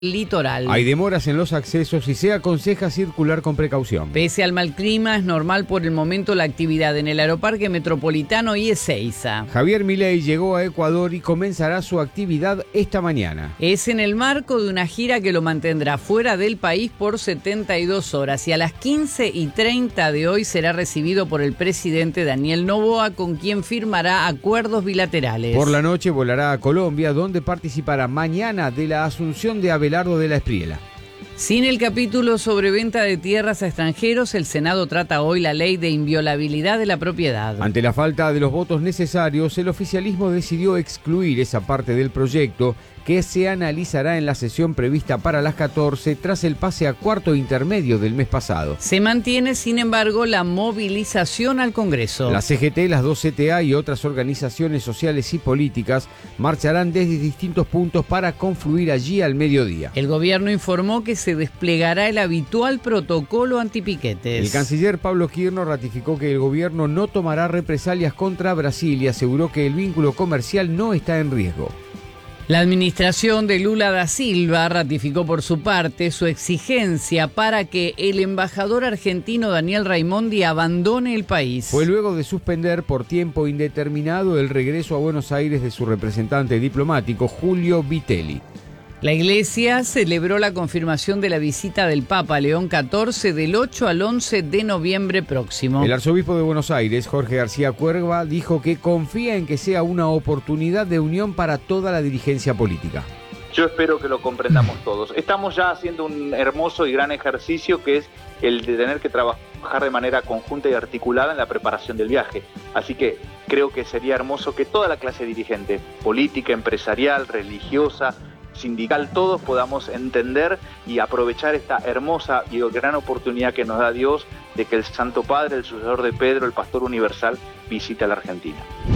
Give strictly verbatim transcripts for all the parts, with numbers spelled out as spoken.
litoral. Hay demoras en los accesos y se aconseja circular con precaución. Pese al mal clima, es normal por el momento la actividad en el Aeroparque Metropolitano y Ezeiza. Javier Milei llegó a Ecuador y comenzará su actividad esta mañana. Es en el marco de una gira que lo mantendrá fuera del país por setenta y dos horas y a las quince y treinta de hoy será recibido por el presidente Daniel Noboa, con quien firmará acuerdos bilaterales. Por la noche volará a Colombia, donde participará mañana de la asunción de Abelardo de la Espriella. Sin el capítulo sobre venta de tierras a extranjeros, el Senado trata hoy la ley de inviolabilidad de la propiedad. Ante la falta de los votos necesarios, el oficialismo decidió excluir esa parte del proyecto que se analizará en la sesión prevista para las catorce tras el pase a cuarto intermedio del mes pasado. Se mantiene, sin embargo, la movilización al Congreso. La C G T, las dos C T A y otras organizaciones sociales y políticas marcharán desde distintos puntos para confluir allí al mediodía. El gobierno informó que se desplegará el habitual protocolo antipiquetes. El canciller Pablo Kirno ratificó que el gobierno no tomará represalias contra Brasil y aseguró que el vínculo comercial no está en riesgo. La administración de Lula da Silva ratificó por su parte su exigencia para que el embajador argentino Daniel Raimondi abandone el país. Fue luego de suspender por tiempo indeterminado el regreso a Buenos Aires de su representante diplomático Julio Vitelli. La Iglesia celebró la confirmación de la visita del Papa León catorce del ocho al once de noviembre próximo. El arzobispo de Buenos Aires, Jorge García Cuerva, dijo que confía en que sea una oportunidad de unión para toda la dirigencia política. Yo espero que lo comprendamos todos. Estamos ya haciendo un hermoso y gran ejercicio que es el de tener que trabajar de manera conjunta y articulada en la preparación del viaje. Así que creo que sería hermoso que toda la clase dirigente, política, empresarial, religiosa, sindical, todos podamos entender y aprovechar esta hermosa y gran oportunidad que nos da Dios de que el Santo Padre, el sucesor de Pedro, el pastor universal, visite a la Argentina.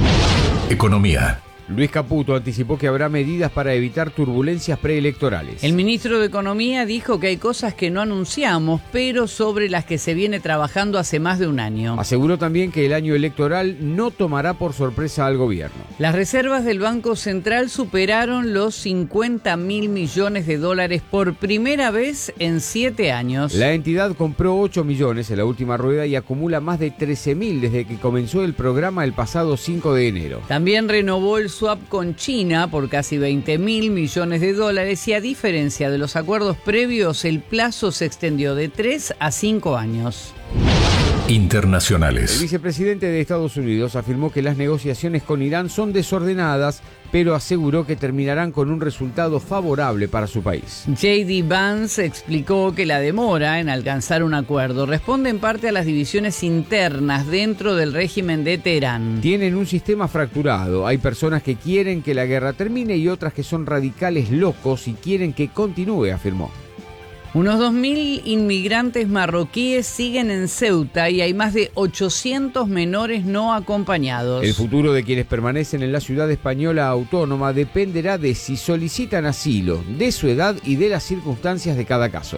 Economía. Luis Caputo anticipó que habrá medidas para evitar turbulencias preelectorales. El ministro de Economía dijo que hay cosas que no anunciamos, pero sobre las que se viene trabajando hace más de un año. Aseguró también que el año electoral no tomará por sorpresa al gobierno. Las reservas del Banco Central superaron los cincuenta mil millones de dólares por primera vez en siete años. La entidad compró ocho millones en la última rueda y acumula más de trece mil desde que comenzó el programa el pasado cinco de enero. También renovó el swap con China por casi veinte mil millones de dólares y, a diferencia de los acuerdos previos, el plazo se extendió de tres a cinco años. Internacionales. El vicepresidente de Estados Unidos afirmó que las negociaciones con Irán son desordenadas, pero aseguró que terminarán con un resultado favorable para su país. J D Vance explicó que la demora en alcanzar un acuerdo responde en parte a las divisiones internas dentro del régimen de Teherán. Tienen un sistema fracturado. Hay personas que quieren que la guerra termine y otras que son radicales locos y quieren que continúe, afirmó. Unos dos mil inmigrantes marroquíes siguen en Ceuta y hay más de ochocientos menores no acompañados. El futuro de quienes permanecen en la ciudad española autónoma dependerá de si solicitan asilo, de su edad y de las circunstancias de cada caso.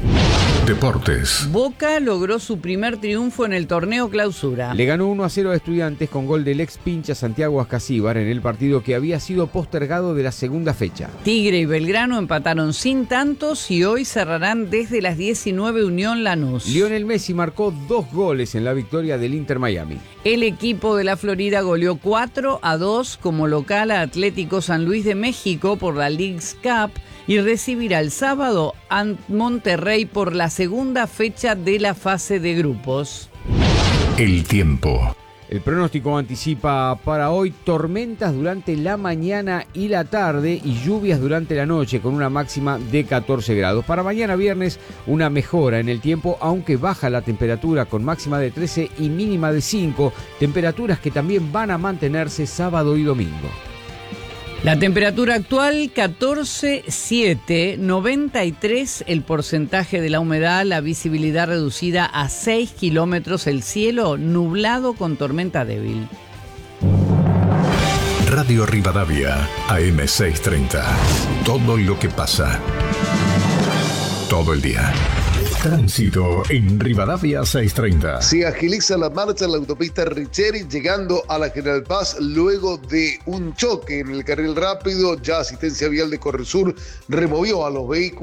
Deportes. Boca logró su primer triunfo en el torneo Clausura. Le ganó uno a cero a Estudiantes con gol del ex pincha Santiago Ascasíbar en el partido que había sido postergado de la segunda fecha. Tigre y Belgrano empataron sin tantos y hoy cerrarán desde las diecinueve Unión Lanús. Lionel Messi marcó dos goles en la victoria del Inter Miami. El equipo de la Florida goleó cuatro a dos como local a Atlético San Luis de México por la Leagues Cup y recibirá el sábado a Monterrey por la segunda fecha de la fase de grupos. El tiempo. El pronóstico anticipa para hoy tormentas durante la mañana y la tarde y lluvias durante la noche con una máxima de catorce grados. Para mañana viernes una mejora en el tiempo, aunque baja la temperatura con máxima de trece y mínima de cinco, temperaturas que también van a mantenerse sábado y domingo. La temperatura actual catorce punto siete, noventa y tres el porcentaje de la humedad, la visibilidad reducida a seis kilómetros, el cielo nublado con tormenta débil. Radio Rivadavia, A M seiscientos treinta. Todo lo que pasa. Todo el día. Tránsito en Rivadavia seiscientos treinta. Se agiliza la marcha en la autopista Richeri llegando a la General Paz luego de un choque en el carril rápido. Ya Asistencia Vial de Corresur removió a los vehículos